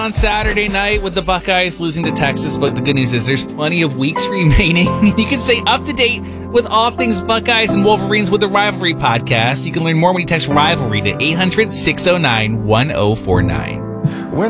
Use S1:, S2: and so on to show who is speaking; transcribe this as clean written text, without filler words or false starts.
S1: On Saturday night with the Buckeyes losing to Texas, but the good news is there's plenty of weeks remaining. You can stay up to date with all things Buckeyes and Wolverines with the Rivalry Podcast. You can learn more when you text Rivalry to 800-609-1049.